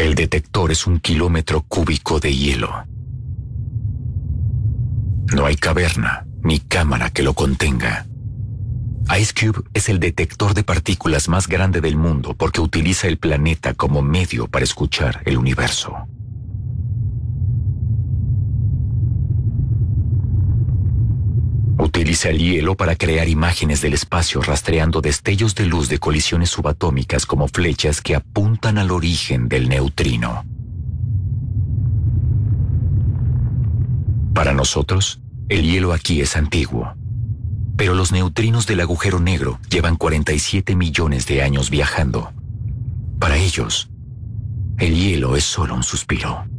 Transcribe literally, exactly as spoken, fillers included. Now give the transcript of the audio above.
El detector es un kilómetro cúbico de hielo. No hay caverna ni cámara que lo contenga. IceCube es el detector de partículas más grande del mundo porque utiliza el planeta como medio para escuchar el universo. Utiliza el hielo para crear imágenes del espacio rastreando destellos de luz de colisiones subatómicas como flechas que apuntan al origen del neutrino. Para nosotros, el hielo aquí es antiguo, pero los neutrinos del agujero negro llevan cuarenta y siete millones de años viajando. Para ellos, el hielo es solo un suspiro.